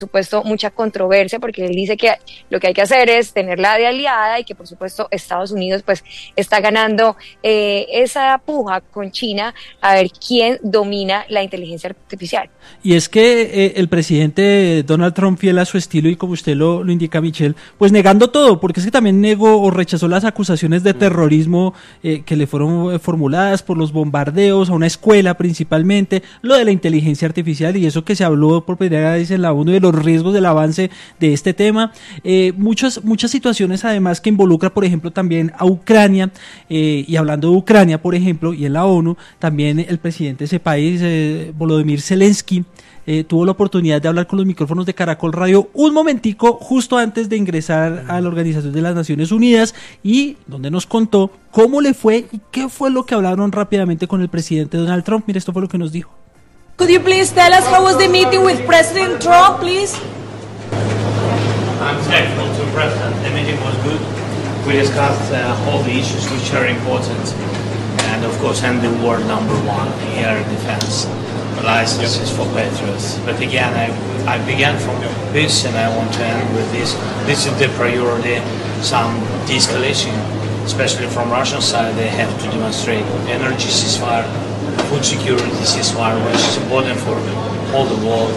supuesto, mucha controversia, porque él dice que lo que hay que hacer es tenerla de aliada y que, por supuesto, Estados Unidos pues está ganando esa puja con China a ver quién domina la inteligencia artificial. Y es que el presidente Donald Trump, fiel a su estilo y como usted lo indica, Michelle, pues negando todo, porque es que también negó o rechazó las acusaciones de terrorismo que le fueron formuladas por los bombardeos a una escuela principalmente, lo de la inteligencia artificial y eso que se habló por primera vez en la ONU de los riesgos del avance de este tema, muchas situaciones además que involucra, por ejemplo, también a Ucrania, y hablando de Ucrania, por ejemplo, y en la ONU, también el presidente de ese país, Volodymyr Zelensky, tuvo la oportunidad de hablar con los micrófonos de Caracol Radio un momentico justo antes de ingresar a la Organización de las Naciones Unidas y donde nos contó cómo le fue y qué fue lo que hablaron rápidamente con el presidente Donald Trump. Mire, esto fue lo que nos dijo. Could you please tell us how was the meeting with President Trump, please? I'm thankful to the President. The meeting was good. We discussed all the issues which are important. And of course, I'm the world number one air defense licenses for Patriots. But again, I began from this and I want to end with this. This is the priority. Some de-escalation, especially from Russian side, they have to demonstrate energy ceasefire, food security ceasefire, which is important for all the world.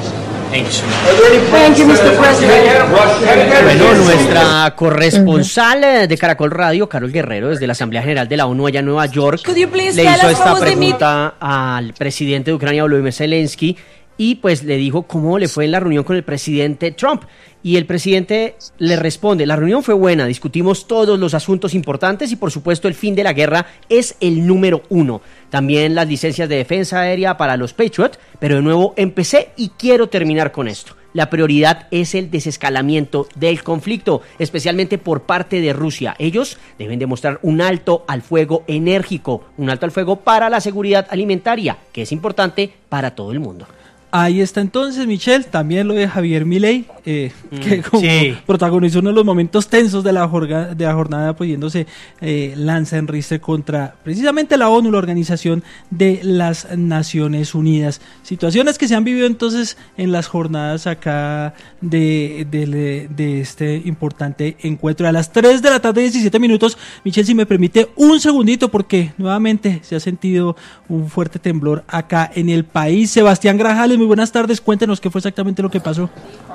Thank you, Mr. President. Bueno, nuestra corresponsal de Caracol Radio, Carol Guerrero, desde la Asamblea General de la ONU allá en Nueva York, le hizo esta pregunta al presidente de Ucrania, Volodymyr Zelensky, y pues le dijo cómo le fue en la reunión con el presidente Trump. Y el presidente le responde: la reunión fue buena, discutimos todos los asuntos importantes y por supuesto el fin de la guerra es el número 1. También las licencias de defensa aérea para los Patriot, pero de nuevo empecé y quiero terminar con esto. La prioridad es el desescalamiento del conflicto, especialmente por parte de Rusia. Ellos deben demostrar un alto al fuego enérgico, un alto al fuego para la seguridad alimentaria, que es importante para todo el mundo. Ahí está entonces, Michelle, también lo de Javier Milei, que como protagonizó uno de los momentos tensos de la jornada, pudiéndose lanza en ristre contra precisamente la ONU, la Organización de las Naciones Unidas. Situaciones que se han vivido entonces en las jornadas acá de este importante encuentro. A las 3 de la tarde, 17 minutos, Michelle, si me permite un segundito, porque nuevamente se ha sentido un fuerte temblor acá en el país. Sebastián Grajales, muy buenas tardes, cuéntenos qué fue exactamente lo que pasó.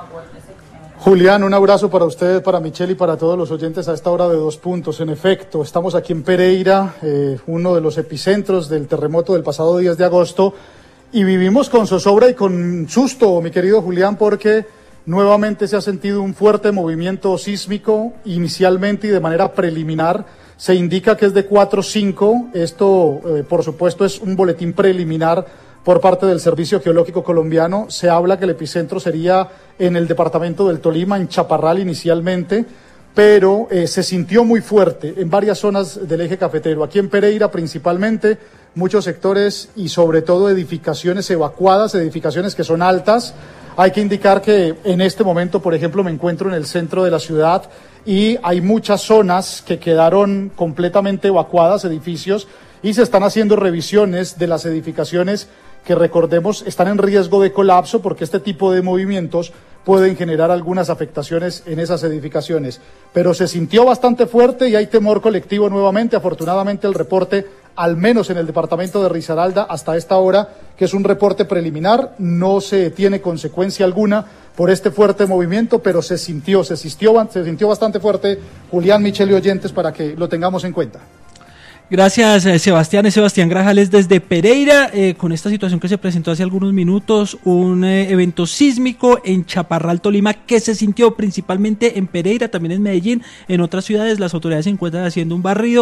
Julián, un abrazo para usted, para Michelle y para todos los oyentes a esta hora de 2 puntos. En efecto, estamos aquí en Pereira, uno de los epicentros del terremoto del pasado 10 de agosto, y vivimos con zozobra y con susto, mi querido Julián, porque nuevamente se ha sentido un fuerte movimiento sísmico. Inicialmente y de manera preliminar se indica que es de 4.5. Esto, por supuesto, es un boletín preliminar por parte del Servicio Geológico Colombiano. Se habla que el epicentro sería en el departamento del Tolima, en Chaparral inicialmente, pero se sintió muy fuerte en varias zonas del eje cafetero. Aquí en Pereira principalmente, muchos sectores y sobre todo edificaciones evacuadas, edificaciones que son altas. Hay que indicar que en este momento, por ejemplo, me encuentro en el centro de la ciudad y hay muchas zonas que quedaron completamente evacuadas, edificios, y se están haciendo revisiones de las edificaciones que, recordemos, están en riesgo de colapso porque este tipo de movimientos pueden generar algunas afectaciones en esas edificaciones. Pero se sintió bastante fuerte y hay temor colectivo nuevamente. Afortunadamente el reporte, al menos en el departamento de Risaralda, hasta esta hora, que es un reporte preliminar, no se tiene consecuencia alguna por este fuerte movimiento, pero se sintió bastante fuerte. Julián, Michelle y oyentes, para que lo tengamos en cuenta. Gracias, Sebastián. Es Sebastián Grajales desde Pereira, con esta situación que se presentó hace algunos minutos, un evento sísmico en Chaparral, Tolima, que se sintió principalmente en Pereira, también en Medellín, en otras ciudades. Las autoridades se encuentran haciendo un barrido,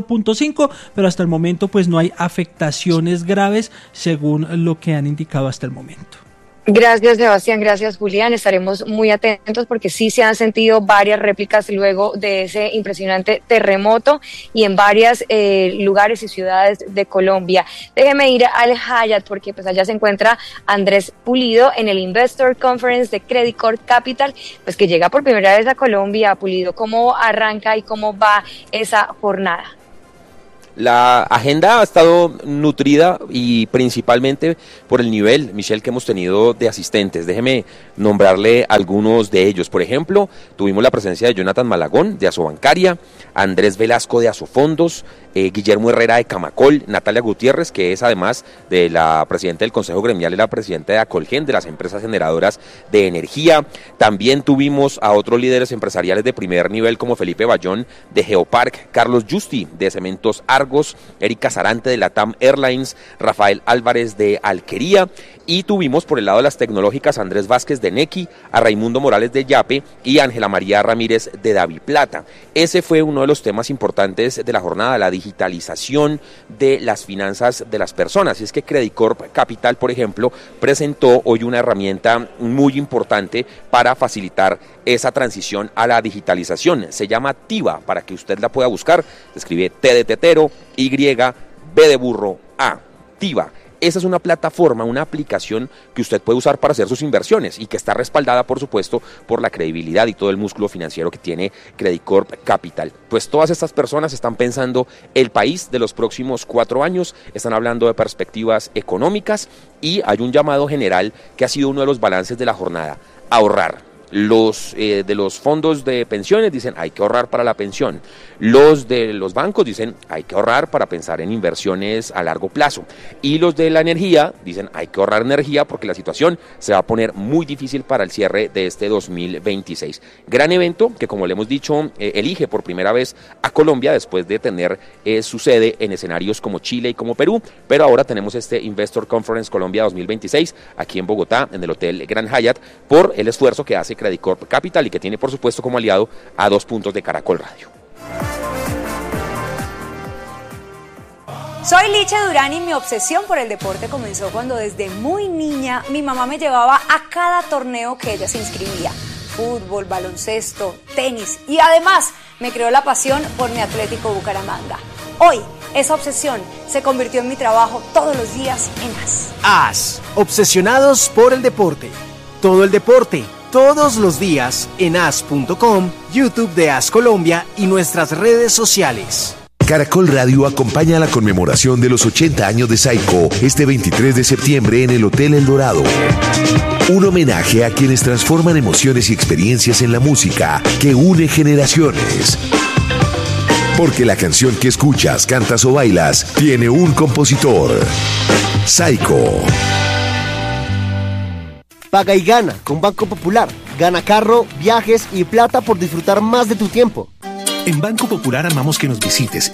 4.5, pero hasta el momento pues no hay afectaciones graves, según lo que han indicado hasta el momento. Gracias, Sebastián, gracias, Julián. Estaremos muy atentos porque sí se han sentido varias réplicas luego de ese impresionante terremoto y en varios lugares y ciudades de Colombia. Déjeme ir al Hyatt porque pues allá se encuentra Andrés Pulido en el Investor Conference de Credit Corp Capital, pues que llega por primera vez a Colombia. Pulido, ¿cómo arranca y cómo va esa jornada? La agenda ha estado nutrida y principalmente por el nivel, Michelle, que hemos tenido de asistentes. Déjeme nombrarle algunos de ellos. Por ejemplo, tuvimos la presencia de Jonathan Malagón, de Asobancaria, Andrés Velasco, de Asofondos, Guillermo Herrera, de Camacol, Natalia Gutiérrez, que es además de la presidenta del Consejo Gremial y la presidenta de Acolgen, de las empresas generadoras de energía. También tuvimos a otros líderes empresariales de primer nivel como Felipe Bayón, de Geopark, Carlos Justi, de Cementos Argos, Erika Sarante, de Latam Airlines, Rafael Álvarez, de Alquería, y tuvimos por el lado de las tecnológicas a Andrés Vázquez, de Nequi, a Raimundo Morales, de Yape, y a Ángela María Ramírez, de Daviplata. Ese fue uno de los temas importantes de la jornada, la digitalización de las finanzas de las personas. Y es que Credicorp Capital, por ejemplo, presentó hoy una herramienta muy importante para facilitar esa transición a la digitalización. Se llama Tiva, para que usted la pueda buscar. Se escribe T de tetero, Y, B de burro, A, Tiva. Esa es una plataforma, una aplicación que usted puede usar para hacer sus inversiones y que está respaldada, por supuesto, por la credibilidad y todo el músculo financiero que tiene Credicorp Capital. Pues todas estas personas están pensando el país de los próximos 4 años, están hablando de perspectivas económicas y hay un llamado general que ha sido uno de los balances de la jornada: ahorrar. Los de los fondos de pensiones dicen hay que ahorrar para la pensión. Los de los bancos dicen hay que ahorrar para pensar en inversiones a largo plazo. Y los de la energía dicen hay que ahorrar energía porque la situación se va a poner muy difícil para el cierre de este 2026. Gran evento que, como le hemos dicho, elige por primera vez a Colombia después de tener su sede en escenarios como Chile y como Perú. Pero ahora tenemos este Investor Conference Colombia 2026 aquí en Bogotá, en el Hotel Grand Hyatt, por el esfuerzo que hace Credicorp Capital y que tiene, por supuesto, como aliado a 2 puntos de Caracol Radio. Soy Licha Durán y mi obsesión por el deporte comenzó cuando desde muy niña mi mamá me llevaba a cada torneo que ella se inscribía. Fútbol, baloncesto, tenis y además me creó la pasión por mi Atlético Bucaramanga. Hoy, esa obsesión se convirtió en mi trabajo todos los días en AS. AS, obsesionados por el deporte. Todo el deporte, todos los días en as.com, YouTube de AS Colombia y nuestras redes sociales. Caracol Radio acompaña a la conmemoración de los 80 años de Saico este 23 de septiembre en el Hotel El Dorado. Un homenaje a quienes transforman emociones y experiencias en la música que une generaciones. Porque la canción que escuchas, cantas o bailas tiene un compositor. Saico. Paga y gana con Banco Popular. Gana carro, viajes y plata por disfrutar más de tu tiempo. En Banco Popular amamos que nos visites